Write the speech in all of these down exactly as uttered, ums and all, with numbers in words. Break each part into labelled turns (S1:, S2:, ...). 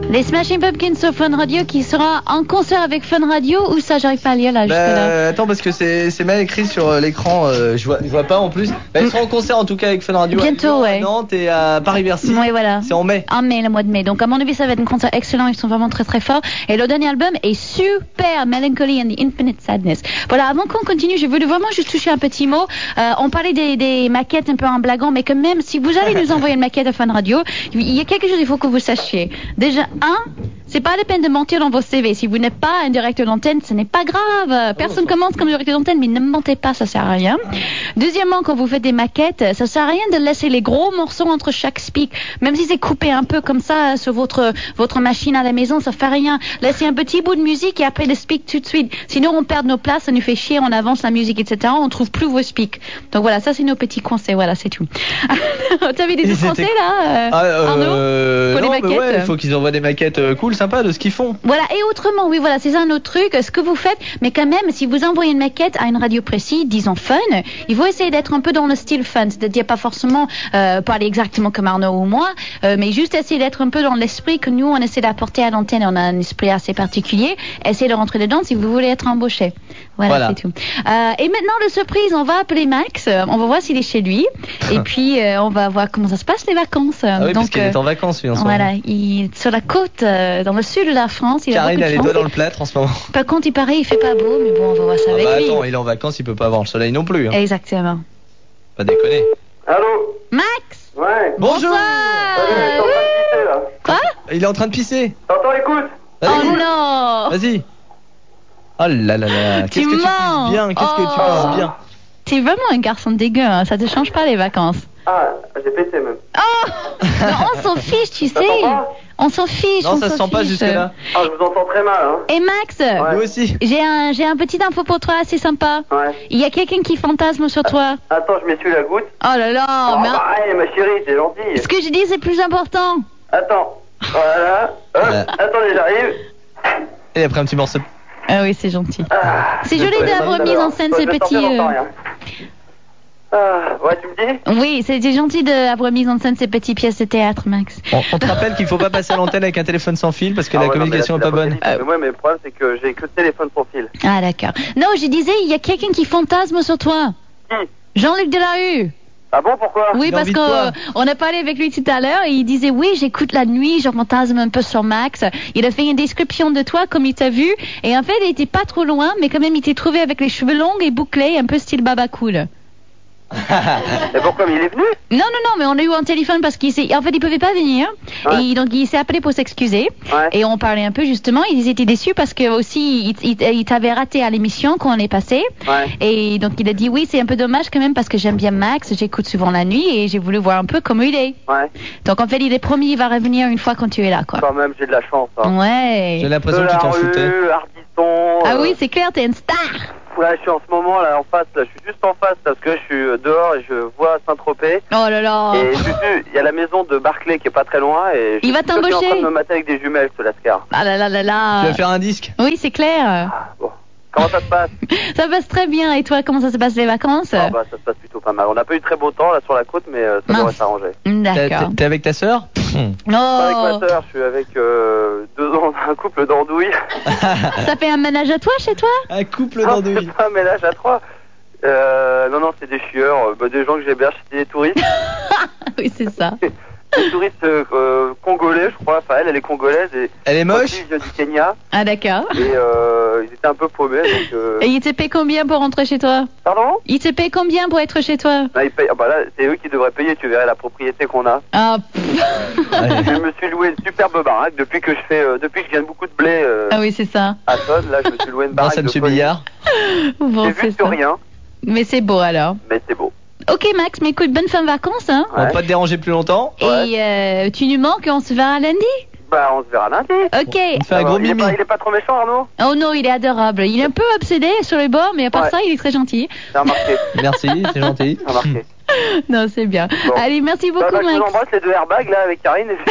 S1: Les Smashing Pumpkins sur Fun Radio qui sera en concert avec Fun Radio ou ça j'arrive pas à lire là
S2: bah,
S1: jusque là.
S2: Attends parce que c'est, c'est mal écrit sur euh, l'écran, euh, je, vois, je vois pas en plus. Bah, ils seront en concert en tout cas avec Fun Radio.
S1: Bientôt
S2: à
S1: ouais.
S2: À Nantes et à Paris-Bercy.
S1: Oui voilà.
S2: C'est en mai.
S1: En mai, le mois de mai. Donc à mon avis ça va être un concert excellent, ils sont vraiment très très forts. Et le dernier album est super, Melancholy and the Infinite Sadness. Voilà, avant qu'on continue, je voulais vraiment juste toucher un petit mot. Euh, on parlait des, des maquettes un peu en blaguant, mais quand même, si vous allez nous envoyer une maquette à Fun Radio, il y a quelque chose il faut que vous sachiez. Déjà, un, c'est pas la peine de mentir dans vos C V. Si vous n'êtes pas un directeur d'antenne, ce n'est pas grave. Personne oh, commence comme directeur d'antenne, mais ne mentez pas, ça sert à rien. Deuxièmement, quand vous faites des maquettes, ça sert à rien de laisser les gros morceaux entre chaque speak. Même si c'est coupé un peu comme ça sur votre, votre machine à la maison, ça fait rien. Laissez un petit bout de musique et après le speak tout de suite. Sinon, on perd nos places, ça nous fait chier, on avance la musique, et cetera. On trouve plus vos speaks. Donc voilà, ça c'est nos petits conseils. Voilà, c'est tout. T'avais des autres conseils là, euh,
S2: ah, euh,
S1: Arnaud, pour
S2: non,
S1: les maquettes.
S2: Ouais, il faut qu'ils envoient des maquettes euh, cool, sympas de ce qu'ils font.
S1: Voilà, et autrement, oui, voilà, c'est un autre truc, ce que vous faites, mais quand même, si vous envoyez une maquette à une radio précise, disons fun, il faut essayer d'être un peu dans le style fun, c'est-à-dire pas forcément euh, parler exactement comme Arnaud ou moi, euh, mais juste essayer d'être un peu dans l'esprit que nous, on essaie d'apporter à l'antenne, on a un esprit assez particulier, essayez de rentrer dedans si vous voulez être embauché. Voilà, voilà. C'est tout. Euh, et maintenant, de surprise, on va appeler Max, on va voir s'il est chez lui, et puis euh, on va voir comment ça se passe les vacances.
S2: Ah oui,
S1: donc,
S2: parce qu'il
S1: euh,
S2: est en vacances, lui, en ce moment.
S1: Voilà, il, sur la côte, euh, dans le sud de la France. Il
S2: Karine
S1: a
S2: a les doigts dans le plâtre en ce moment.
S1: Par contre, il paraît, il fait pas beau, mais bon, on va voir ça
S2: ah
S1: avec
S2: bah
S1: lui.
S2: Attends, il est en vacances, il peut pas avoir le soleil non plus. Hein.
S1: Exactement.
S2: Pas déconner.
S3: Allô
S1: Max.
S3: Ouais.
S2: Bonjour.
S3: Salut, je suis en train de pisser là.
S1: Quoi?
S2: Il est en train de pisser.
S3: T'entends, écoute.
S2: Vas-y.
S1: Oh non.
S2: Vas-y. Oh là là là. Qu'est-ce que tu pisses bien. Qu'est-ce
S1: oh.
S2: que tu pisses bien.
S1: T'es vraiment un garçon dégueu, hein. Ça te change pas les vacances.
S3: Ah, j'ai pété même.
S1: Oh non, on s'en fiche, tu sais. On s'en fiche.
S2: Non,
S1: on
S2: ça se sent pas jusque là.
S3: Ah, je vous entends très mal, hein.
S1: Et Max,
S3: ouais.
S2: Nous aussi.
S1: J'ai un, j'ai un petit info pour toi, assez sympa.
S3: Ouais.
S1: Il y a quelqu'un qui fantasme sur toi.
S3: Attends, je m'essuie la goutte.
S1: Oh là là.
S3: Oh,
S1: mais...
S3: bah, allez, ma chérie, t'es gentille.
S1: Ce que je dis, c'est plus important.
S3: Attends. Voilà. Hop.
S2: Voilà.
S3: Attendez, j'arrive.
S2: Et après un petit morceau.
S1: Ah oui, c'est gentil.
S3: Ah,
S1: c'est joli d'avoir mis en scène ces petits. Euh...
S3: Ah, ouais, tu me dis?
S1: Oui, c'était gentil d'avoir mis en scène ces petites pièces de théâtre, Max.
S2: On, on te rappelle qu'il faut pas passer à l'antenne avec un téléphone sans fil parce que
S3: ah,
S2: la
S3: ouais,
S2: communication
S3: non,
S2: est pas bonne.
S3: Mais moi, mais le problème, c'est que j'ai que le téléphone sans fil.
S1: Ah, d'accord. Non, je disais, il y a quelqu'un qui fantasme sur toi.
S3: Qui?
S1: Jean-Luc Delarue.
S3: Ah bon, pourquoi?
S1: Oui, parce qu'on a parlé avec lui tout à l'heure et il disait, oui, j'écoute la nuit, je fantasme un peu sur Max. Il a fait une description de toi comme il t'a vu et en fait, il était pas trop loin, mais quand même, il t'est trouvé avec les cheveux longs et bouclés, un peu style Baba Cool.
S3: Et pourquoi il est venu?
S1: Non, non, non, mais on a eu un téléphone parce qu'il s'est... En fait, il pouvait pas venir. Ouais. Et donc, il s'est appelé pour s'excuser.
S3: Ouais.
S1: Et on parlait un peu, justement. Ils étaient déçus parce que aussi, il, il, il t'avait raté à l'émission quand on est passé.
S3: Ouais.
S1: Et donc, il a dit, oui, c'est un peu dommage quand même parce que j'aime bien Max, j'écoute souvent la nuit et j'ai voulu voir un peu comment il est.
S3: Ouais.
S1: Donc, en fait, il est promis, il va revenir une fois quand tu es là, quoi.
S3: Quand même, j'ai de la chance. Hein.
S1: Ouais.
S2: J'ai l'impression que tu t'en foutais.
S3: Ardisson.
S1: Ah
S3: euh...
S1: oui, c'est clair, t'es une star.
S3: Ouais, je suis en ce moment là en face, là, je suis juste en face parce que je suis dehors et je vois Saint-Tropez.
S1: Oh là là.
S3: Et il y a la maison de Barclay qui est pas très loin et je
S1: il va
S3: suis en
S1: t'embaucher.
S3: train de me mater avec des jumelles ce Lascar.
S1: Ah là là là là.
S2: Tu vas faire un disque?
S1: Oui, c'est clair.
S3: Ah, bon. Comment ça se passe?
S1: Ça passe très bien. Et toi, comment ça se passe les vacances?
S3: Ah bah ça se passe plutôt pas mal. On n'a pas eu très beau temps là sur la côte, mais euh, ça
S1: Mince.
S3: devrait s'arranger.
S1: D'accord.
S2: T'es avec ta sœur?
S1: Non.
S3: Pas avec ma sœur, je suis avec euh, deux ans, un couple d'andouilles.
S1: Ça fait un ménage à toi chez toi?
S2: Un couple
S3: Non,
S2: d'andouilles.
S3: c'est pas un ménage à trois. Euh, non, non, c'est des chieurs, bah, des gens que j'héberge, c'est des touristes.
S1: Oui, c'est ça.
S3: Des touristes euh, congolais, je crois. Enfin, elle, elle est congolaise. Et
S2: elle est moche?
S3: Elle vient du Kenya.
S1: Ah, d'accord.
S3: Et euh, ils étaient un peu paumés. Donc, euh...
S1: Et ils te paient combien pour rentrer chez toi?
S3: Pardon?
S1: Ils te paient combien pour être chez toi?
S3: Là, ils payent... ah, bah là, c'est eux qui devraient payer. Tu verrais la propriété qu'on a.
S1: Ah,
S3: je me suis loué une superbe baraque depuis que je fais, euh, depuis que je gagne beaucoup de blé. Euh,
S1: ah oui, c'est ça.
S3: À Sonne, là, je me suis loué une baraque.
S2: Grâce à Monsieur Billard.
S1: Bon,
S3: j'ai vu sur rien.
S1: Mais c'est beau alors.
S3: Mais c'est beau.
S1: Ok Max, mais écoute, bonne fin de vacances, hein.
S2: Ouais. On va pas te déranger plus longtemps.
S1: Et euh, tu nous manques, on se verra lundi.
S3: Bah, on se verra lundi.
S1: Ok.
S2: On fait un gros
S3: il, est
S2: mimi.
S3: pas, il est pas trop méchant, Arnaud?
S1: Oh non, il est adorable. Il est un peu obsédé sur les bords, mais à part
S3: ouais.
S1: ça, il est très gentil.
S3: J'ai remarqué.
S2: Merci, c'est gentil.
S3: J'ai remarqué.
S1: Non, c'est bien. Bon. Allez, merci beaucoup,
S3: bah, bah,
S1: Max.
S3: Je vous embrasse les deux airbags là avec Karine. Et...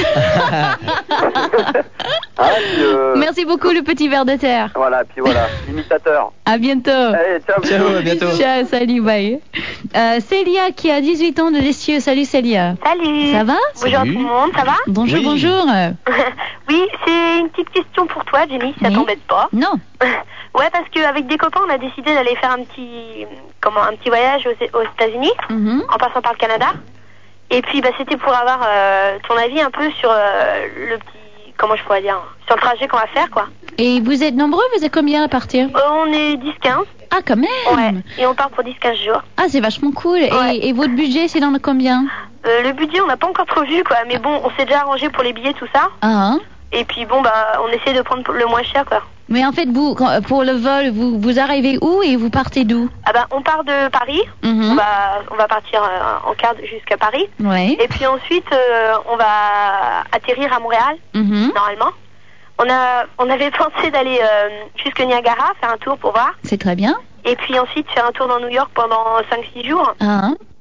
S3: ah, puis, euh...
S1: Merci beaucoup, le petit ver de terre.
S3: Voilà, puis voilà, l'imitateur.
S1: À bientôt.
S3: Allez, ciao,
S2: ciao, à bientôt.
S1: Ciao, salut, bye. Euh, Célia qui a dix-huit ans de l'Essieux. Salut Célia.
S4: Salut.
S1: Ça va?
S4: Bonjour
S2: Salut.
S4: tout le monde, ça va?
S1: Bonjour,
S2: oui.
S1: bonjour.
S4: Oui, c'est une petite question pour toi, Jenny, si ça
S1: Oui.
S4: t'embête pas.
S1: Non.
S4: Ouais, parce qu'avec des copains, on a décidé d'aller faire un petit, comment, un petit voyage aux, aux États-Unis,
S1: Mhm.
S4: en passant par le Canada. Et puis, bah, c'était pour avoir euh, ton avis un peu sur euh, le petit, comment je pourrais dire, sur le trajet qu'on va faire, quoi.
S1: Et vous êtes nombreux? Vous êtes combien à partir?
S4: Euh, on est dix quinze.
S1: Ah, quand même.
S4: Ouais. Et on part pour dix quinze jours.
S1: Ah, c'est vachement cool.
S4: Ouais.
S1: Et, et votre budget, c'est dans le combien?
S4: Euh, le budget, on n'a pas encore trop vu, quoi. Mais bon, on s'est déjà arrangé pour les billets, tout ça.
S1: Ah, hein.
S4: Et puis, bon, bah, on essaie de prendre le moins cher, quoi.
S1: Mais en fait, vous, quand- pour le vol, vous, vous arrivez où et vous partez d'où?
S4: Ah bah, on part de Paris.
S1: Mhm.
S4: On va, on va partir euh, en car jusqu'à Paris.
S1: Ouais.
S4: Et puis ensuite, euh, on va atterrir à Montréal,
S1: Mhm.
S4: normalement. On a, on avait pensé d'aller euh, jusqu'à Niagara, faire un tour pour voir.
S1: C'est très bien.
S4: Et puis ensuite, faire un tour dans New York pendant cinq six jours.
S1: Ah, hein.